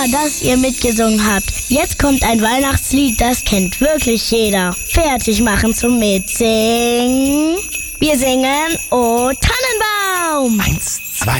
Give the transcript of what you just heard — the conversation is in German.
Super, dass ihr mitgesungen habt. Jetzt kommt ein Weihnachtslied, das kennt wirklich jeder. Fertig machen zum Mitsingen. Wir singen O Tannenbaum. 1, 2,